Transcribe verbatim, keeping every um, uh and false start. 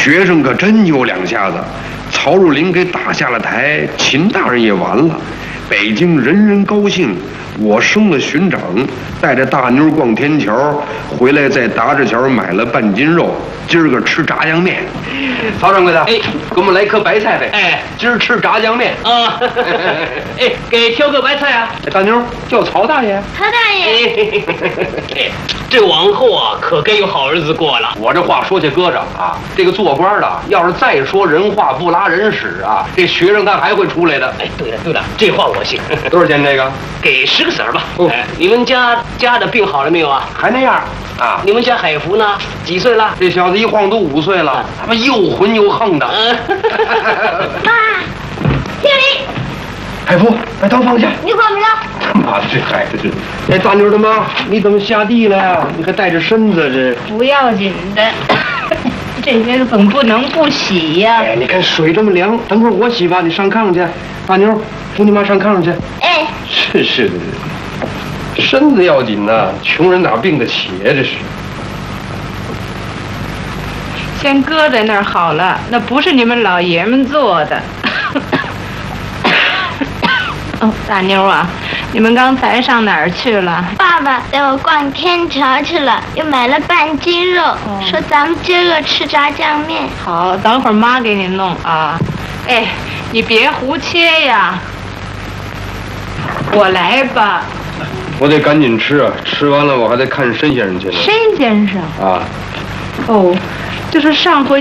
学生可真有两下子，曹若琳给打下了台，秦大人也完了。北京人人高兴，我升了巡长，带着大妞逛天桥，回来在达志桥买了半斤肉，今儿个吃炸酱面。曹掌柜的，哎，给我们来颗白菜呗。哎，今儿吃炸酱面啊。哎，给挑个白菜啊。 大妞叫曹大爷。 曹大爷。 哎，这往后啊，可该有好日子过了。 我这话说起搁着啊，这个做官的要是再说人话不拉人屎啊，这学生他还会出来的。 哎，对了对了，这话我信。 多少钱这个？ 给十个子儿吧。 哦， 哎，你们家家的病好了没有啊？ 还那样啊？ 你们家海福呢？几岁了？ 这小子一晃都五岁了，他妈又混又横的。 妈，经理， 海福，把刀放下。 你怎么了？ 他妈的，这孩子，哎，大妞他妈，你怎么下地了呀？你还带着身子这？ 不要紧的，这些总不能不洗呀。 哎，你看水这么凉，等会儿我洗吧，你上炕去。大妞，扶你妈上炕去。 哎， 是是的，身子要紧呐，穷人哪病得起呀？这是。 先搁在那儿好了，那不是你们老爷们做的。哦，大妞啊，你们刚才上哪儿去了？ 爸爸带我逛天桥去了，又买了半斤肉，哦、说咱们今儿个吃炸酱面。 好，等会儿妈给你弄啊。哎，你别胡切呀，我来吧。 我得赶紧吃啊，吃完了我还得看申先生去呢。 申先生？ 啊。 哦，就是上回。